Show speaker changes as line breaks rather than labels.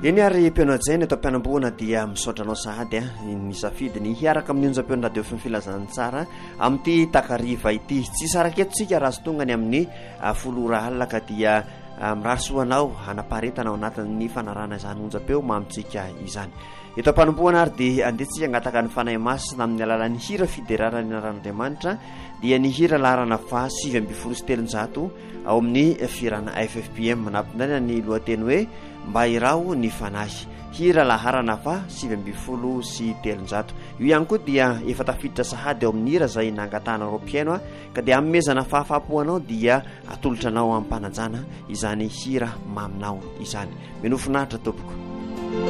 eny ary mpianao jaina atao mpianam-boana dia misaotranao sahady ny safidiny hiaraka amin'ny onjam-peona radio fm filazany tsara amin'ity takariva ity tsy saraketsika raha zo tongany amin'ny folora alina ka dia mirasoanao anaparetanao anatin'ny fanarana izany onjam-peo mamitsika izany eto am-panompoana ary dia andetsika angataka ny fanahy masina amin'ny alalan'ny hira fiderarany naran'andriamanitra dia ny hira laharana fa 7:7 ao amin'ny firana FFPM nampindaina ny lohateny hoe mba irao ny fanahy hira laharana fa 7:7 io ihany koa dia efa tafiditra sahady ao amin'ny hira izay nangatanao mpiaino ka dia amezana fahafapoanao dia atolotranao ampanajana izany hira maminao izany menofinahitra tompoko.